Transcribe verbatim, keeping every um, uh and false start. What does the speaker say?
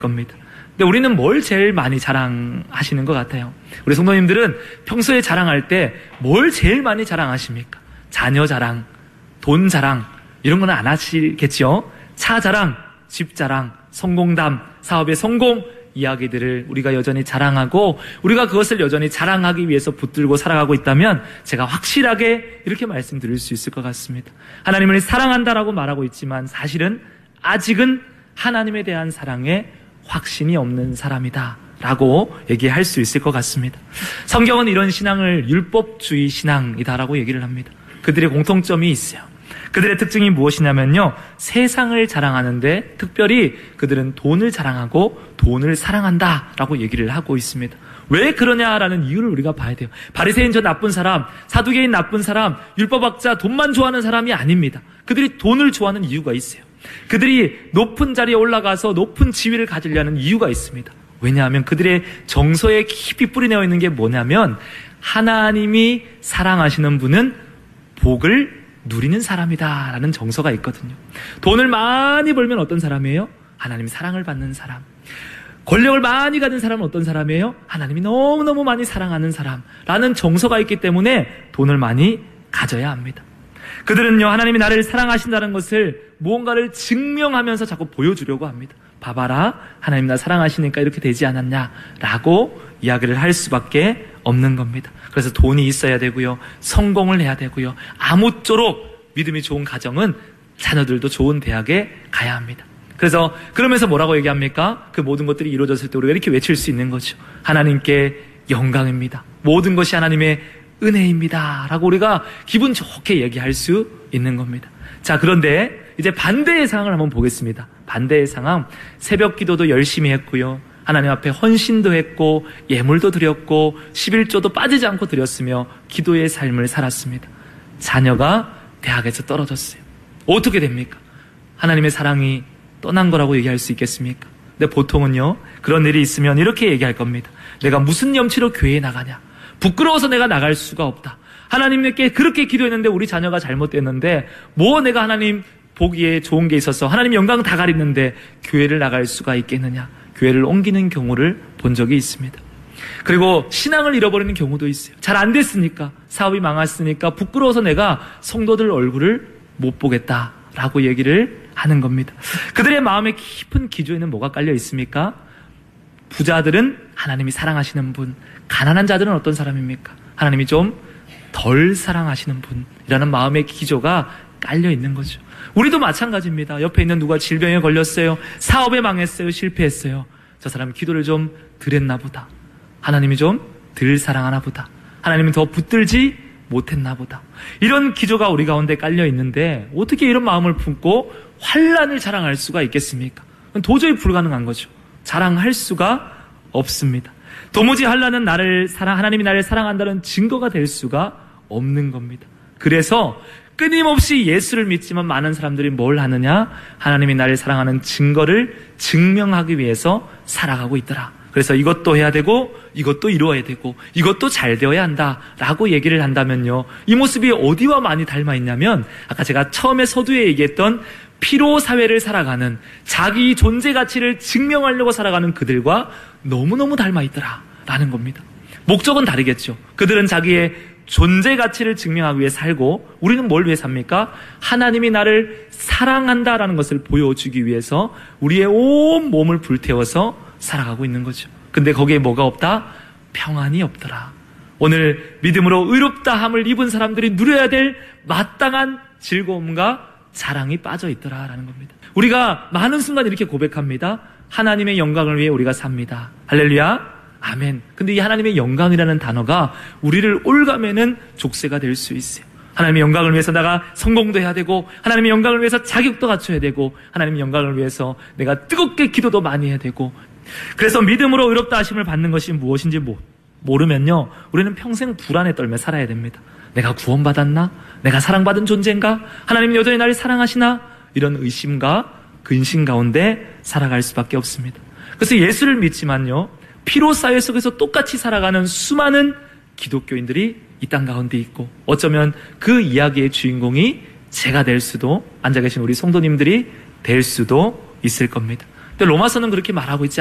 겁니다. 근데 우리는 뭘 제일 많이 자랑하시는 것 같아요? 우리 성도님들은 평소에 자랑할 때 뭘 제일 많이 자랑하십니까? 자녀 자랑, 돈 자랑 이런 건 안 하시겠죠? 차 자랑, 집 자랑, 성공담, 사업의 성공 이야기들을 우리가 여전히 자랑하고 우리가 그것을 여전히 자랑하기 위해서 붙들고 살아가고 있다면 제가 확실하게 이렇게 말씀드릴 수 있을 것 같습니다. 하나님을 사랑한다라고 말하고 있지만 사실은 아직은 하나님에 대한 사랑에 확신이 없는 사람이다 라고 얘기할 수 있을 것 같습니다. 성경은 이런 신앙을 율법주의 신앙이다라고 얘기를 합니다. 그들의 공통점이 있어요. 그들의 특징이 무엇이냐면요, 세상을 자랑하는데 특별히 그들은 돈을 자랑하고 돈을 사랑한다라고 얘기를 하고 있습니다. 왜 그러냐라는 이유를 우리가 봐야 돼요. 바리새인 저 나쁜 사람, 사두개인 나쁜 사람, 율법학자 돈만 좋아하는 사람이 아닙니다. 그들이 돈을 좋아하는 이유가 있어요. 그들이 높은 자리에 올라가서 높은 지위를 가지려는 이유가 있습니다. 왜냐하면 그들의 정서에 깊이 뿌리내어 있는 게 뭐냐면 하나님이 사랑하시는 분은 복을 누리는 사람이다 라는 정서가 있거든요. 돈을 많이 벌면 어떤 사람이에요? 하나님 사랑을 받는 사람. 권력을 많이 가진 사람은 어떤 사람이에요? 하나님이 너무너무 많이 사랑하는 사람라는 정서가 있기 때문에 돈을 많이 가져야 합니다. 그들은요, 하나님이 나를 사랑하신다는 것을 무언가를 증명하면서 자꾸 보여주려고 합니다. 봐봐라, 하나님 나 사랑하시니까 이렇게 되지 않았냐라고 이야기를 할 수밖에 없는 겁니다. 그래서 돈이 있어야 되고요, 성공을 해야 되고요, 아무쪼록 믿음이 좋은 가정은 자녀들도 좋은 대학에 가야 합니다. 그래서 그러면서 뭐라고 얘기합니까? 그 모든 것들이 이루어졌을 때 우리가 이렇게 외칠 수 있는 거죠. 하나님께 영광입니다. 모든 것이 하나님의 은혜입니다 라고 우리가 기분 좋게 얘기할 수 있는 겁니다. 자, 그런데 이제 반대의 상황을 한번 보겠습니다. 반대의 상황, 새벽 기도도 열심히 했고요, 하나님 앞에 헌신도 했고 예물도 드렸고 십일조도 빠지지 않고 드렸으며 기도의 삶을 살았습니다. 자녀가 대학에서 떨어졌어요. 어떻게 됩니까? 하나님의 사랑이 떠난 거라고 얘기할 수 있겠습니까? 근데 보통은요, 그런 일이 있으면 이렇게 얘기할 겁니다. 내가 무슨 염치로 교회에 나가냐? 부끄러워서 내가 나갈 수가 없다. 하나님께 그렇게 기도했는데 우리 자녀가 잘못됐는데 뭐 내가 하나님 보기에 좋은 게 있어서 하나님 영광 다 가리는데 교회를 나갈 수가 있겠느냐? 교회를 옮기는 경우를 본 적이 있습니다. 그리고 신앙을 잃어버리는 경우도 있어요. 잘 안 됐으니까, 사업이 망했으니까 부끄러워서 내가 성도들 얼굴을 못 보겠다라고 얘기를 하는 겁니다. 그들의 마음의 깊은 기조에는 뭐가 깔려 있습니까? 부자들은 하나님이 사랑하시는 분, 가난한 자들은 어떤 사람입니까? 하나님이 좀 덜 사랑하시는 분이라는 마음의 기조가 깔려 있는 거죠. 우리도 마찬가지입니다. 옆에 있는 누가 질병에 걸렸어요, 사업에 망했어요, 실패했어요. 저 사람 기도를 좀 덜 했나 보다. 하나님이 좀 덜 사랑하나 보다. 하나님은 더 붙들지 못했나 보다. 이런 기조가 우리 가운데 깔려 있는데 어떻게 이런 마음을 품고 환난을 자랑할 수가 있겠습니까? 도저히 불가능한 거죠. 자랑할 수가 없습니다. 도무지 환난은 나를 사랑, 하나님이 나를 사랑한다는 증거가 될 수가 없는 겁니다. 그래서 끊임없이 예수를 믿지만 많은 사람들이 뭘 하느냐? 하나님이 나를 사랑하는 증거를 증명하기 위해서 살아가고 있더라. 그래서 이것도 해야 되고 이것도 이루어야 되고 이것도 잘 되어야 한다라고 얘기를 한다면요, 이 모습이 어디와 많이 닮아 있냐면 아까 제가 처음에 서두에 얘기했던 피로사회를 살아가는, 자기 존재 가치를 증명하려고 살아가는 그들과 너무너무 닮아 있더라라는 겁니다. 목적은 다르겠죠. 그들은 자기의 존재 가치를 증명하기 위해 살고 우리는 뭘 위해 삽니까? 하나님이 나를 사랑한다라는 것을 보여주기 위해서 우리의 온 몸을 불태워서 살아가고 있는 거죠. 근데 거기에 뭐가 없다? 평안이 없더라. 오늘 믿음으로 의롭다함을 입은 사람들이 누려야 될 마땅한 즐거움과 자랑이 빠져 있더라라는 겁니다. 우리가 많은 순간 이렇게 고백합니다. 하나님의 영광을 위해 우리가 삽니다. 할렐루야, 아멘. 근데 이 하나님의 영광이라는 단어가 우리를 올가매는 족쇄가 될 수 있어요. 하나님의 영광을 위해서 내가 성공도 해야 되고, 하나님의 영광을 위해서 자격도 갖춰야 되고, 하나님의 영광을 위해서 내가 뜨겁게 기도도 많이 해야 되고. 그래서 믿음으로 의롭다 하심을 받는 것이 무엇인지 모르면요, 우리는 평생 불안에 떨며 살아야 됩니다. 내가 구원받았나? 내가 사랑받은 존재인가? 하나님이 여전히 나를 사랑하시나? 이런 의심과 근심 가운데 살아갈 수밖에 없습니다. 그래서 예수를 믿지만요, 피로사회 속에서 똑같이 살아가는 수많은 기독교인들이 이 땅 가운데 있고, 어쩌면 그 이야기의 주인공이 제가 될 수도, 앉아 계신 우리 성도님들이 될 수도 있을 겁니다. 근데 로마서는 그렇게 말하고 있지